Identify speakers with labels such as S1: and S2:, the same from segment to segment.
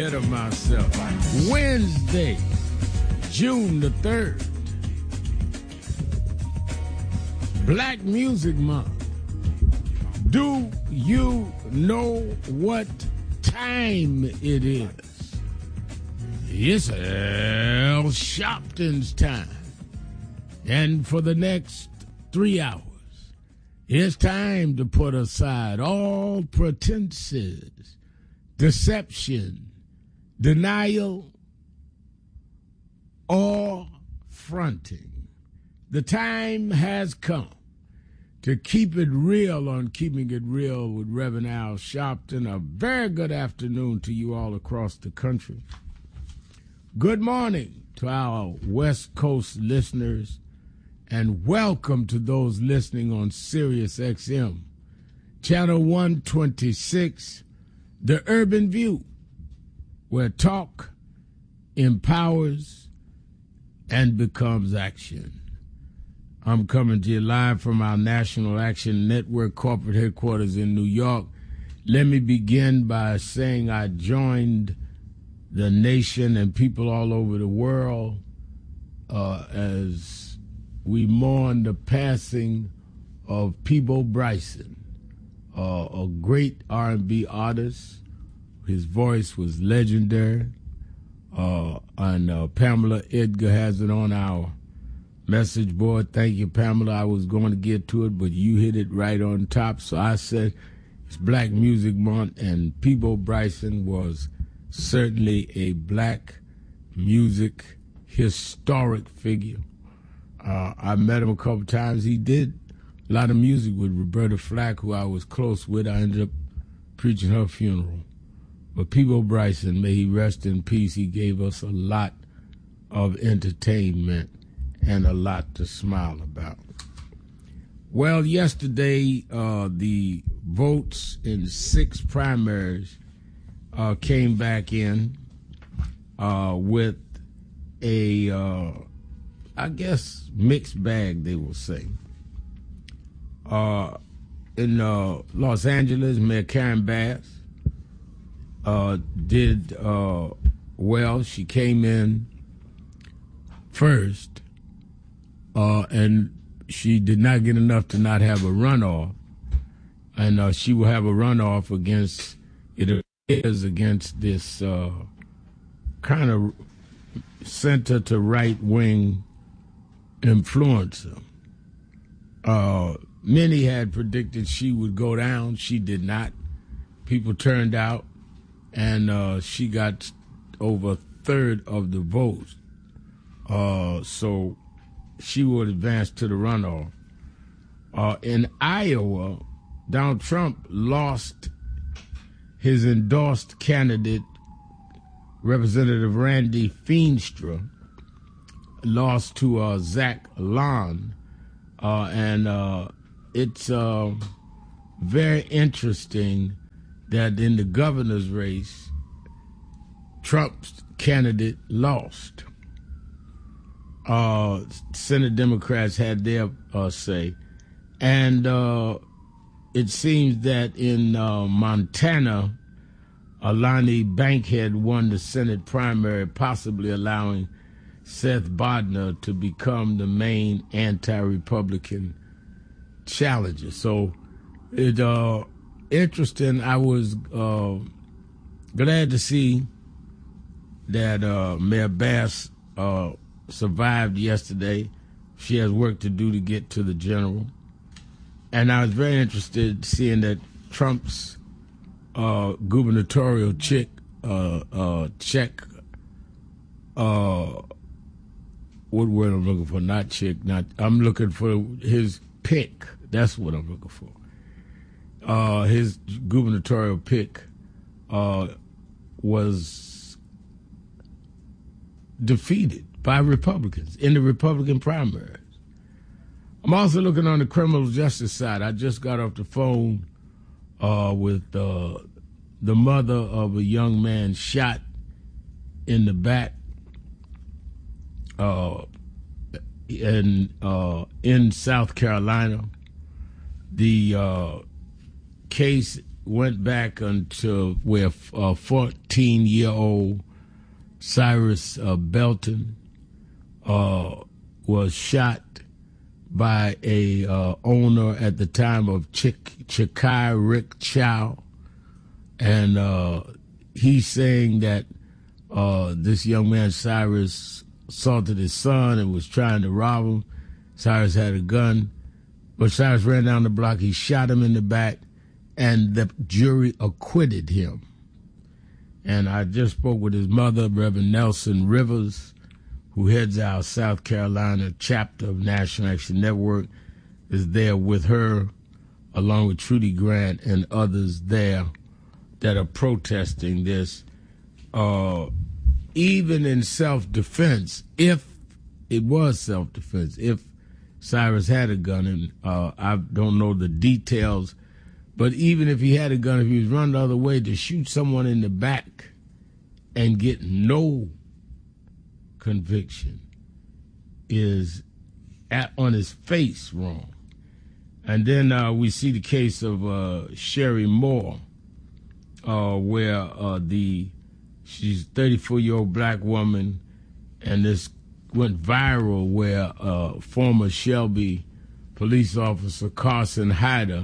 S1: ahead of myself. Wednesday, June the 3rd. Black Music Month. Do you know what time it is? It's Al Sharpton's time. And for the next 3 hours, it's time to put aside all pretenses, deception, denial, or fronting. The time has come to keep it real on Keeping It Real with Reverend Al Sharpton. A very good afternoon to you all across the country. Good morning to our West Coast listeners, and welcome to those listening on Sirius XM, Channel 126, The Urban View, where talk empowers and becomes action. I'm coming to you live from our National Action Network corporate headquarters in New York. Let me begin by saying I joined the nation and people all over the world as we mourn the passing of Peabo Bryson, a great R&B artist. His voice was legendary. And Pamela Edgar has it on our message board. Thank you, Pamela. I was going to get to it, but you hit it right on top. So I said it's Black Music Month, and Peabo Bryson was certainly a black music historic figure. I met him a couple times. He did a lot of music with Roberta Flack, who I was close with. I ended up preaching her funeral. But Peabo Bryson, may he rest in peace, he gave us a lot of entertainment and a lot to smile about. Well, yesterday, the votes in 6 primaries came back in with a, I guess, mixed bag, they will say. In Los Angeles, Mayor Karen Bass did well. She came in first, and she did not get enough to not have a runoff. And she will have a runoff against this kind of center to right wing influencer. Many had predicted she would go down. She did not. People turned out, and she got over a third of the votes. So she would advance to the runoff. In Iowa, Donald Trump lost his endorsed candidate, Representative Randy Feenstra, lost to Zach Lon, and it's very interesting that in the governor's race, Trump's candidate lost. Senate Democrats had their say. And it seems that in Montana, Alani Bankhead won the Senate primary, possibly allowing Seth Bodnar to become the main anti-Republican challenger. So it's interesting. I was glad to see that Mayor Bass survived yesterday. She has work to do to get to the general. And I was very interested seeing that Trump's gubernatorial check, what word I'm looking for? Not chick, I'm looking for his pick. That's what I'm looking for. His gubernatorial pick was defeated by Republicans in the Republican primaries. I'm also looking on the criminal justice side. I just got off the phone with the mother of a young man shot in the back in South Carolina. The case went back until where 14-year-old Cyrus Belton was shot by a owner at the time of Chikai Rick Chow, and he's saying that this young man Cyrus assaulted his son and was trying to rob him. Cyrus had a gun, but Cyrus ran down the block. He shot him in the back, and the jury acquitted him. And I just spoke with his mother, Reverend Nelson Rivers, who heads our South Carolina chapter of National Action Network, is there with her, along with Trudy Grant and others there that are protesting this. Even in self-defense, if it was self-defense, if Cyrus had a gun, and I don't know the details, but even if he had a gun, if he was running the other way, to shoot someone in the back and get no conviction is on his face wrong. And then we see the case of Sherry Moore, where she's a 34-year-old black woman, and this went viral where former Shelby police officer Carson Hyder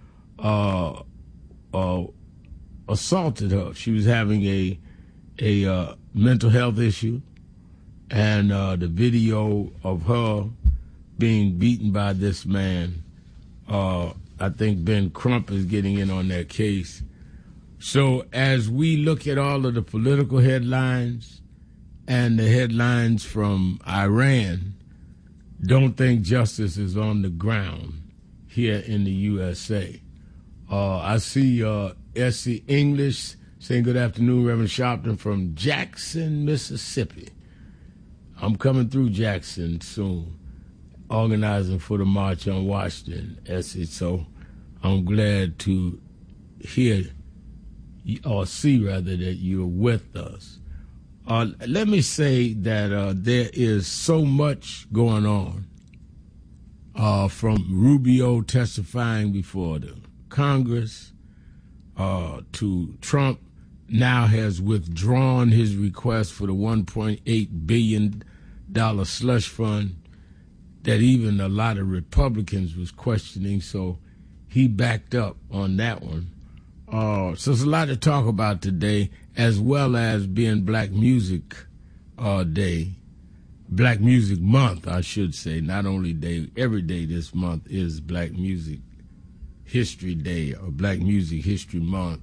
S1: assaulted her. She was having a mental health issue, and the video of her being beaten by this man, I think Ben Crump is getting in on that case. So as we look at all of the political headlines and the headlines from Iran, don't think justice is on the ground here in the USA. I see S.C. English saying good afternoon, Reverend Sharpton from Jackson, Mississippi. I'm coming through Jackson soon, organizing for the March on Washington, S.C. So I'm glad to hear or see, rather, that you're with us. Let me say that there is so much going on, from Rubio testifying before the Congress to Trump now has withdrawn his request for the $1.8 billion slush fund that even a lot of Republicans was questioning, so he backed up on that one. So there's a lot to talk about today, as well as being Black Music Day, Black Music Month, I should say. Not only day, every day this month is Black Music History Day or Black Music History Month.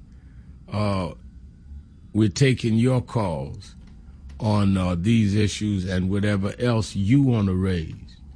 S1: We're taking your calls on these issues and whatever else you want to raise.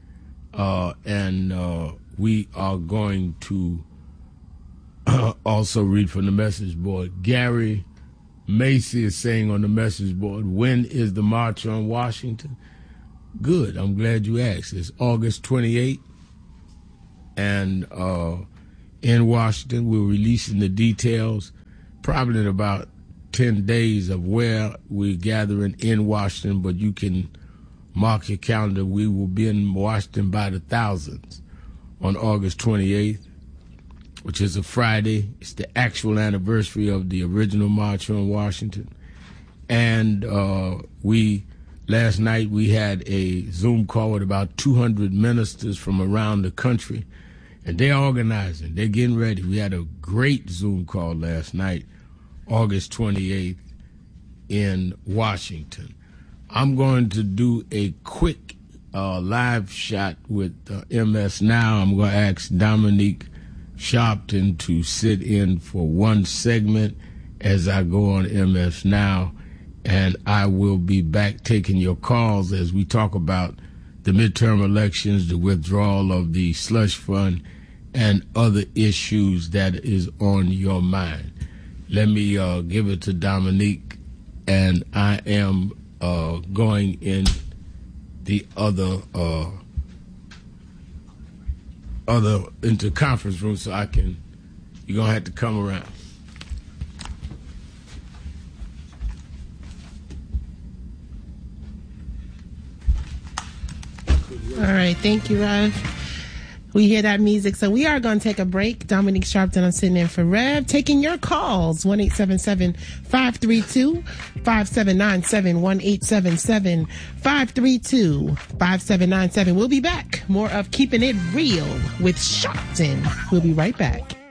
S1: And we are going to also read from the message board. Gary Macy is saying on the message board, when is the March on Washington? Good. I'm glad you asked. It's August 28th. And in Washington, we're releasing the details probably in about 10 days of where we're gathering in Washington, but you can mark your calendar. We will be in Washington by the thousands on August 28th, which is a Friday. It's the actual anniversary of the original March on Washington. And last night we had a Zoom call with about 200 ministers from around the country, and they're organizing. They're getting ready. We had a great Zoom call last night, August 28th in Washington. I'm going to do a quick live shot with MS Now. I'm going to ask Dominique Sharpton to sit in for one segment as I go on MS Now, and I will be back taking your calls as we talk about the midterm elections, the withdrawal of the slush fund, and other issues that is on your mind. Let me give it to Dominique, and I am going in the other into conference room so I can. You're gonna have to come around.
S2: All right, thank you, Raj. We hear that music, so we are going to take a break. Dominique Sharpton, I'm sitting in for Rev, taking your calls, 1-877-532-5797, 1-877-532-5797. We'll be back. More of Keeping It Real with Sharpton. We'll be right back.